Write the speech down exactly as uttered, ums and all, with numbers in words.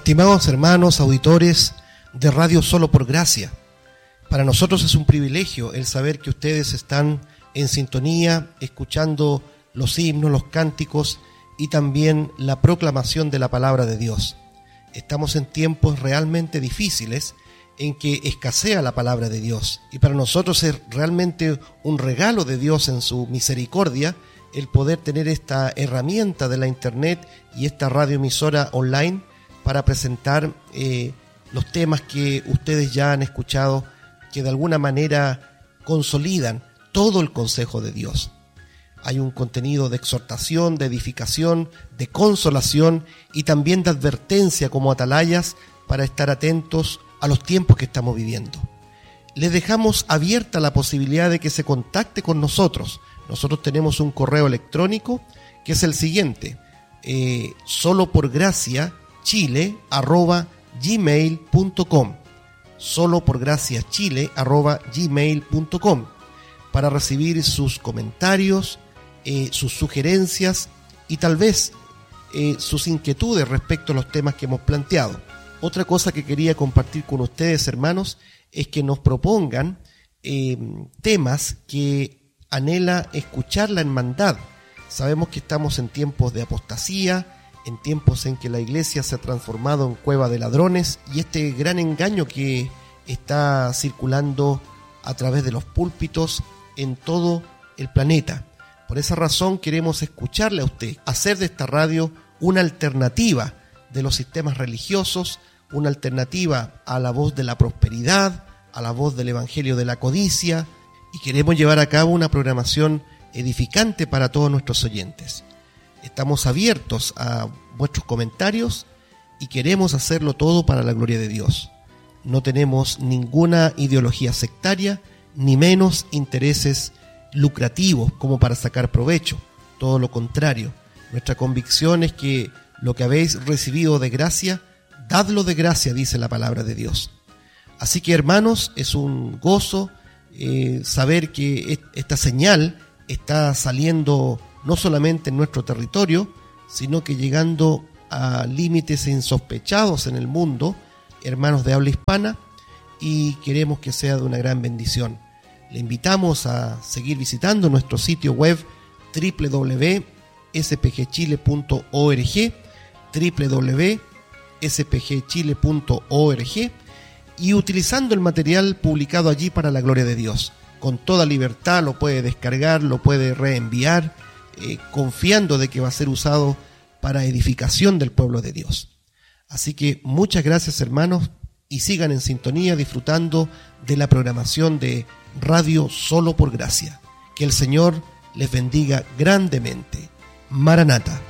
Estimados hermanos, auditores de Radio Solo por Gracia, para nosotros es un privilegio el saber que ustedes están en sintonía, escuchando los himnos, los cánticos y también la proclamación de la palabra de Dios. Estamos en tiempos realmente difíciles en que escasea la palabra de Dios, y para nosotros es realmente un regalo de Dios en su misericordia el poder tener esta herramienta de la internet y esta radioemisora online para presentar eh, los temas que ustedes ya han escuchado, que de alguna manera consolidan todo el consejo de Dios. Hay un contenido de exhortación, de edificación, de consolación y también de advertencia como atalayas para estar atentos a los tiempos que estamos viviendo. Les dejamos abierta la posibilidad de que se contacte con nosotros. Nosotros tenemos un correo electrónico que es el siguiente, eh, solo por gracia chile arroba gmail punto com, solo por gracia chile arroba gmail punto com, para recibir sus comentarios, eh, sus sugerencias y tal vez eh, sus inquietudes respecto a los temas que hemos planteado. Otra cosa que quería compartir con ustedes, hermanos, es que nos propongan eh, temas que anhela escuchar la hermandad. Sabemos que estamos en tiempos de apostasía, en tiempos en que la iglesia se ha transformado en cueva de ladrones, y este gran engaño que está circulando a través de los púlpitos en todo el planeta. Por esa razón queremos escucharle a usted, hacer de esta radio una alternativa de los sistemas religiosos, una alternativa a la voz de la prosperidad, a la voz del evangelio de la codicia, y queremos llevar a cabo una programación edificante para todos nuestros oyentes. Estamos abiertos a vuestros comentarios y queremos hacerlo todo para la gloria de Dios. No tenemos ninguna ideología sectaria, ni menos intereses lucrativos como para sacar provecho. Todo lo contrario, nuestra convicción es que lo que habéis recibido de gracia, dadlo de gracia, dice la palabra de Dios. Así que, hermanos, es un gozo eh, saber que esta señal está saliendo no solamente en nuestro territorio, sino que llegando a límites insospechados en el mundo, hermanos de habla hispana, y queremos que sea de una gran bendición. Le invitamos a seguir visitando nuestro sitio web doble u doble u doble u punto s p g chile punto org, doble u doble u doble u punto s p g chile punto org, y utilizando el material publicado allí para la gloria de Dios. Con toda libertad lo puede descargar, lo puede reenviar, eh, confiando de que va a ser usado para edificación del pueblo de Dios. Así que muchas gracias, hermanos, y sigan en sintonía disfrutando de la programación de Radio Solo por Gracia. Que el Señor les bendiga grandemente. Maranata.